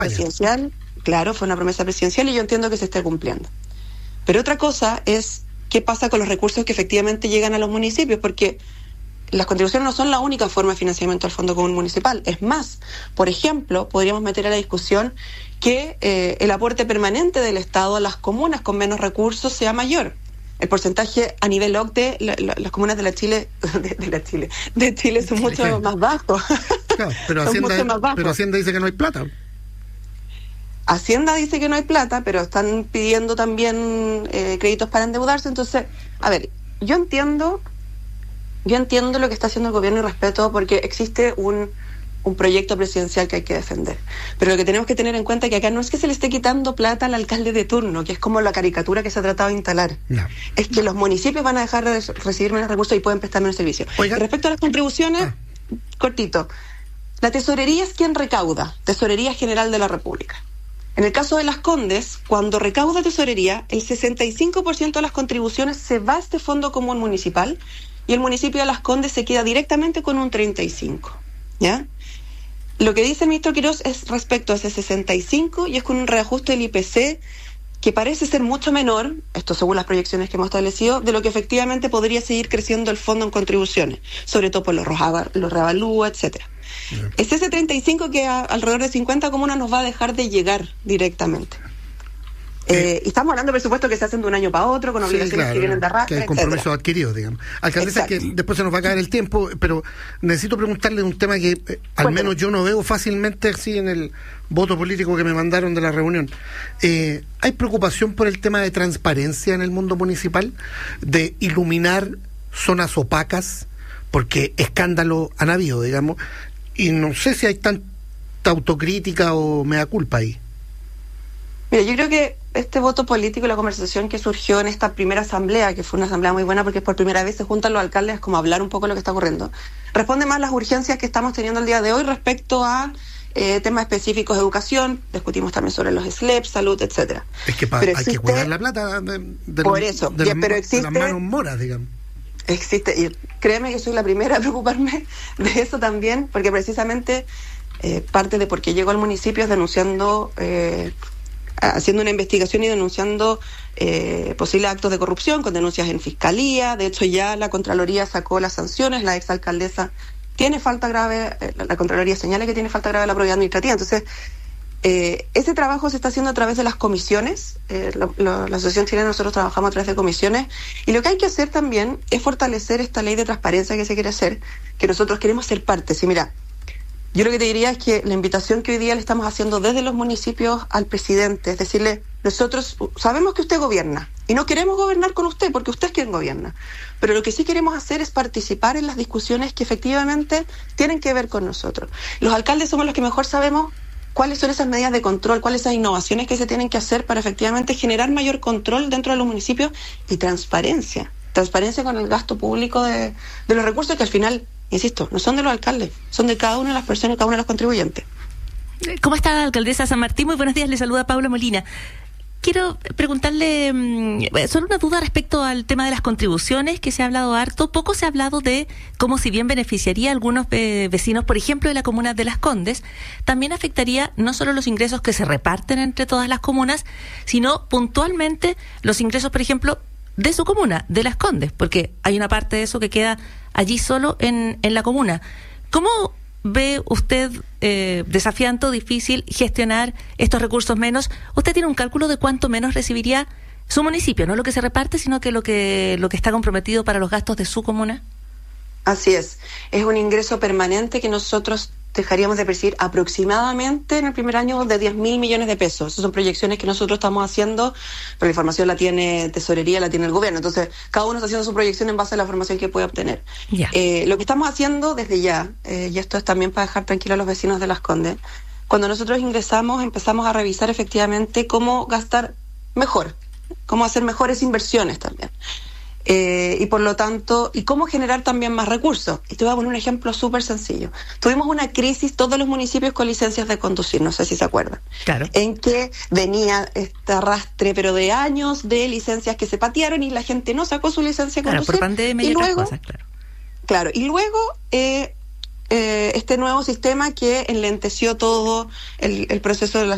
presidencial, claro, fue una promesa presidencial y yo entiendo que se esté cumpliendo. Pero otra cosa es qué pasa con los recursos que efectivamente llegan a los municipios, porque las contribuciones no son la única forma de financiamiento del Fondo Común Municipal. Es más, por ejemplo, podríamos meter a la discusión que el aporte permanente del Estado a las comunas con menos recursos sea mayor. El porcentaje a nivel OCDE, las comunas de Chile son mucho más bajos. Claro, pero Hacienda dice que no hay plata. Hacienda dice que no hay plata, pero están pidiendo también créditos para endeudarse. Entonces, a ver, yo entiendo lo que está haciendo el gobierno y respeto, porque existe un proyecto presidencial que hay que defender. Pero lo que tenemos que tener en cuenta es que acá no es que se le esté quitando plata al alcalde de turno, que es como la caricatura que se ha tratado de instalar. No. Es que los municipios van a dejar de recibir menos recursos y pueden prestar menos servicios. Oiga. Respecto a las contribuciones, cortito, la tesorería es quien recauda, Tesorería General de la República. En el caso de Las Condes, cuando recauda tesorería, el 65% de las contribuciones se va a este Fondo Común Municipal y el municipio de Las Condes se queda directamente con un 35%. ¿Ya? Lo que dice el ministro Quirós es respecto a ese 65% y es con un reajuste del IPC que parece ser mucho menor, esto según las proyecciones que hemos establecido, de lo que efectivamente podría seguir creciendo el fondo en contribuciones, sobre todo por los reavalúa, etcétera. Yeah. Es ese 35 que alrededor de 50 comunas nos va a dejar de llegar directamente. Y estamos hablando de presupuestos que se hacen de un año para otro, con obligaciones, claro, que vienen de arrastre, que hay compromisos adquiridos, digamos. Alcaldesa, que después se nos va a acabar el tiempo, pero necesito preguntarle un tema que al menos yo no veo fácilmente así en el voto político que me mandaron de la reunión. ¿Hay preocupación por el tema de transparencia en el mundo municipal? De iluminar zonas opacas, porque escándalo han habido, digamos, y no sé si hay tanta autocrítica o mea culpa ahí. Mira, yo creo que este voto político y la conversación que surgió en esta primera asamblea, que fue una asamblea muy buena porque por primera vez se juntan los alcaldes como a hablar un poco de lo que está ocurriendo, responde más a las urgencias que estamos teniendo el día de hoy respecto a temas específicos de educación. Discutimos también sobre los SLEP, salud, etcétera. Es que hay que cuidar la plata por eso, pero existe, las manos moras, digamos. Existe, y créeme que soy la primera a preocuparme de eso también, porque precisamente parte de por qué llegó al municipio es denunciando... haciendo una investigación y denunciando posibles actos de corrupción con denuncias en fiscalía. De hecho, ya la Contraloría sacó las sanciones, la exalcaldesa tiene falta grave, la Contraloría señala que tiene falta grave de la probidad administrativa. Entonces, ese trabajo se está haciendo a través de las comisiones. La Asociación Chilena, nosotros trabajamos a través de comisiones, y lo que hay que hacer también es fortalecer esta ley de transparencia que se quiere hacer, que nosotros queremos ser parte. Sí, mira, yo lo que te diría es que la invitación que hoy día le estamos haciendo desde los municipios al presidente es decirle: nosotros sabemos que usted gobierna y no queremos gobernar con usted porque usted es quien gobierna, pero lo que sí queremos hacer es participar en las discusiones que efectivamente tienen que ver con nosotros. Los alcaldes somos los que mejor sabemos cuáles son esas medidas de control, cuáles son esas innovaciones que se tienen que hacer para efectivamente generar mayor control dentro de los municipios y transparencia con el gasto público de los recursos que al final, insisto, no son de los alcaldes, son de cada una de las personas, cada uno de los contribuyentes. ¿Cómo está, alcaldesa San Martín? Muy buenos días, le saluda Paula Molina. Quiero preguntarle solo una duda respecto al tema de las contribuciones, que se ha hablado harto. Poco se ha hablado de cómo, si bien beneficiaría a algunos vecinos, por ejemplo, de la comuna de Las Condes, también afectaría no solo los ingresos que se reparten entre todas las comunas, sino puntualmente los ingresos, por ejemplo, de su comuna, de Las Condes, porque hay una parte de eso que queda allí solo en la comuna. ¿Cómo ve usted desafiante o difícil gestionar estos recursos menos? ¿Usted tiene un cálculo de cuánto menos recibiría su municipio? No lo que se reparte, sino que lo que está comprometido para los gastos de su comuna. Así es un ingreso permanente que nosotros dejaríamos de percibir aproximadamente en el primer año de 10.000 millones de pesos. Esas son proyecciones que nosotros estamos haciendo, pero la información la tiene Tesorería, la tiene el gobierno. Entonces, cada uno está haciendo su proyección en base a la información que puede obtener. Lo que estamos haciendo desde ya, y esto es también para dejar tranquilos a los vecinos de Las Condes, cuando nosotros ingresamos, empezamos a revisar efectivamente cómo gastar mejor, cómo hacer mejores inversiones también. Y por lo tanto, y cómo generar también más recursos. Y te voy a poner un ejemplo súper sencillo. Tuvimos una crisis, todos los municipios con licencias de conducir, no sé si se acuerdan. Claro. En que venía este arrastre, pero de años, de licencias que se patearon y la gente no sacó su licencia de conducir. Por pandemia y otras cosas, claro. Y luego, este nuevo sistema que enlenteció todo el proceso de